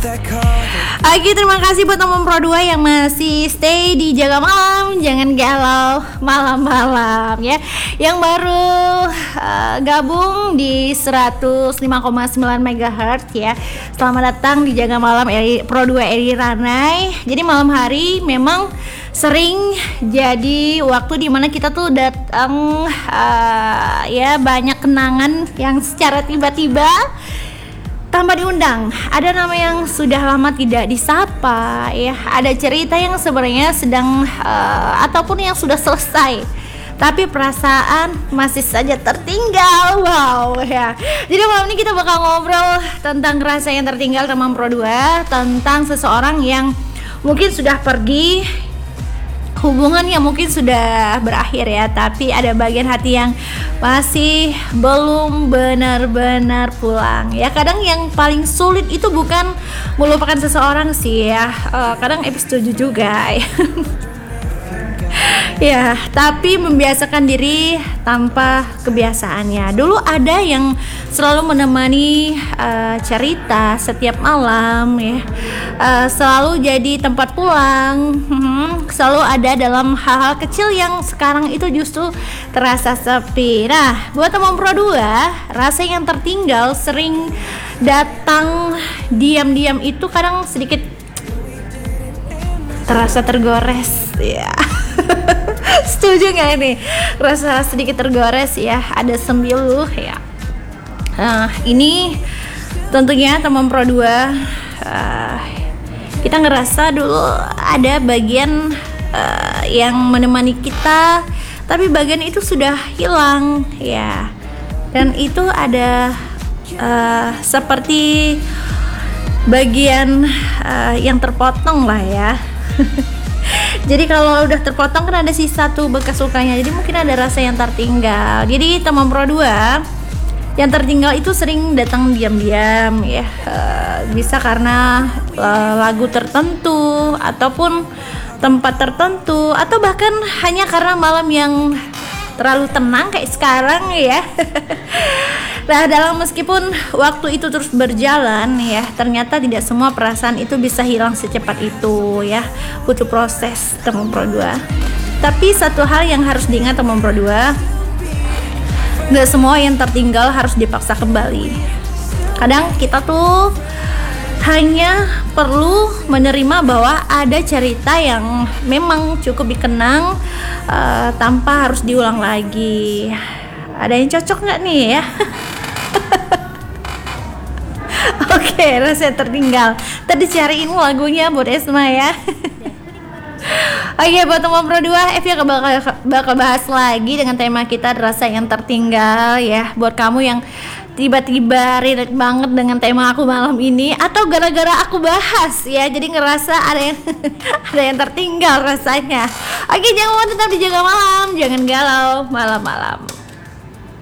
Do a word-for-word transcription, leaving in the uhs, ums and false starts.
Oke, terima kasih buat teman Pro dua yang masih stay di Jaga Malam. Jangan galau malam-malam ya. Yang baru uh, gabung di seratus lima koma sembilan megahertz ya. Selamat datang di Jaga Malam Eri, Pro dua Eri Ranai. Jadi malam hari memang sering jadi waktu dimana kita tuh datang uh, ya banyak kenangan yang secara tiba-tiba tanpa diundang. Ada nama yang sudah lama tidak disapa ya, ada cerita yang sebenarnya sedang uh, ataupun yang sudah selesai tapi perasaan masih saja tertinggal. Wow ya. Jadi malam ini kita bakal ngobrol tentang rasa yang tertinggal teman Pro dua, tentang seseorang yang mungkin sudah pergi, hubungan yang mungkin sudah berakhir ya, tapi ada bagian hati yang masih belum benar-benar pulang ya. Kadang yang paling sulit itu bukan melupakan seseorang sih ya, uh, kadang episode tujuh juga ya. Ya, tapi membiasakan diri tanpa kebiasaannya. Dulu ada yang selalu menemani uh, cerita setiap malam ya, uh, selalu jadi tempat pulang, hmm, selalu ada dalam hal-hal kecil yang sekarang itu justru terasa sepi. Nah, buat teman Pro dua, rasa yang tertinggal sering datang diam-diam itu kadang sedikit terasa tergores ya. Setuju nggak ini? Rasa sedikit tergores ya, ada sembilu ya. Nah, ini tentunya teman Pro dua, uh, kita ngerasa dulu ada bagian uh, yang menemani kita, tapi bagian itu sudah hilang ya. Dan itu ada uh, seperti bagian uh, yang terpotong lah ya. Jadi kalau udah terpotong kan ada sisa tuh bekas lukanya. Jadi mungkin ada rasa yang tertinggal. Jadi teman Pro dua, yang tertinggal itu sering datang diam-diam ya. Uh, bisa karena uh, lagu tertentu ataupun tempat tertentu, atau bahkan hanya karena malam yang terlalu tenang kayak sekarang ya. Nah, dalam meskipun waktu itu terus berjalan ya, ternyata tidak semua perasaan itu bisa hilang secepat itu ya. Butuh proses teman Pro dua. Tapi satu hal yang harus diingat teman Pro dua, nggak semua yang tertinggal harus dipaksa kembali. Kadang kita tuh hanya perlu menerima bahwa ada cerita yang memang cukup dikenang uh, tanpa harus diulang lagi. Ada yang cocok nggak nih ya? Oke, okay, rasa tertinggal. Tadi cariin lagunya buat Esma ya. Oke, okay, buat teman Pro dua, F ya bakal, bakal bahas lagi dengan tema kita rasa yang tertinggal ya. Buat kamu yang tiba-tiba relate banget dengan tema aku malam ini, atau gara-gara aku bahas ya, jadi ngerasa ada yang ada yang tertinggal rasanya. Oke, jangan lupa tetap dijaga malam, jangan galau malam-malam.